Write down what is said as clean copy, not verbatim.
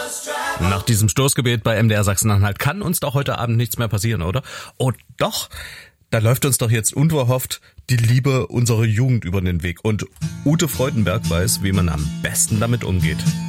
Nach diesem Stoßgebet bei MDR Sachsen-Anhalt kann uns doch heute Abend nichts mehr passieren, oder? Oh doch, da läuft uns doch jetzt unverhofft die Liebe unserer Jugend über den Weg. Und Ute Freudenberg weiß, wie man am besten damit umgeht.